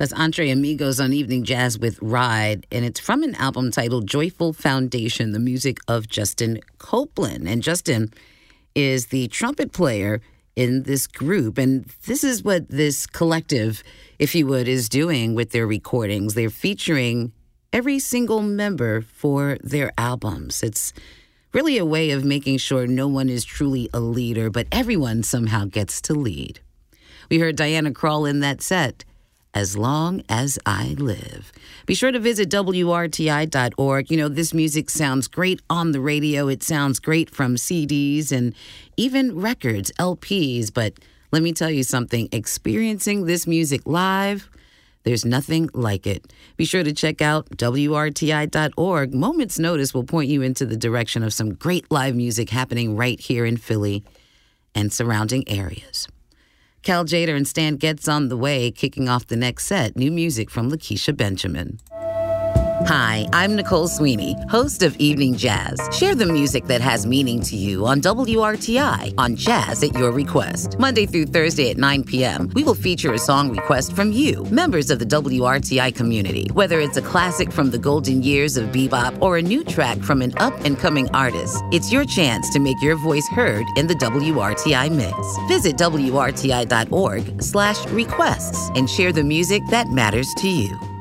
That's Entre Amigos on Evening Jazz with Ride, and it's from an album titled Joyful Foundation, the music of Justin Copeland. And Justin is the trumpet player in this group, and this is what this collective, if you would, is doing with their recordings. They're featuring every single member for their albums. It's really a way of making sure no one is truly a leader, but everyone somehow gets to lead. We heard Diana Krall in that set, As Long As I Live. Be sure to visit WRTI.org. You know, this music sounds great on the radio. It sounds great from CDs and even records, LPs. But let me tell you something, experiencing this music live, there's nothing like it. Be sure to check out WRTI.org. Moment's Notice will point you into the direction of some great live music happening right here in Philly and surrounding areas. Cal Tjader and Stan Getz on the way, kicking off the next set. New music from Lakeisha Benjamin. Hi, I'm Nicole Sweeney, host of Evening Jazz. Share the music that has meaning to you on WRTI on Jazz at Your Request. Monday through Thursday at 9 p.m., we will feature a song request from you, members of the WRTI community. Whether it's a classic from the golden years of bebop or a new track from an up-and-coming artist, it's your chance to make your voice heard in the WRTI mix. Visit WRTI.org/requests and share the music that matters to you.